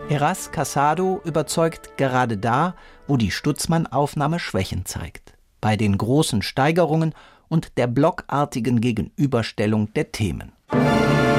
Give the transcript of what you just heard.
Heras Casado überzeugt gerade da, wo die Stutzmann-Aufnahme Schwächen zeigt. Bei den großen Steigerungen und der blockartigen Gegenüberstellung der Themen.